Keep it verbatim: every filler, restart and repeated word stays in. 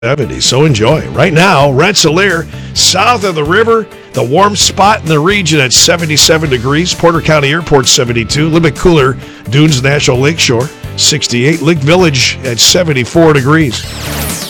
seventy. So enjoy. Right now, Rensselaer, south of the river, the warm spot in the region at seventy-seven degrees. Porter County Airport, seventy-two. A little bit cooler, Dunes National Lakeshore, sixty-eight. Lake Village at seventy-four degrees.